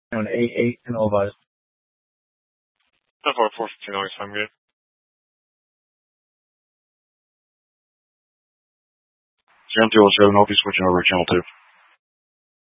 on 8 and over. That's what 415 always time good. Sam 207, I'll be switching over to channel 2.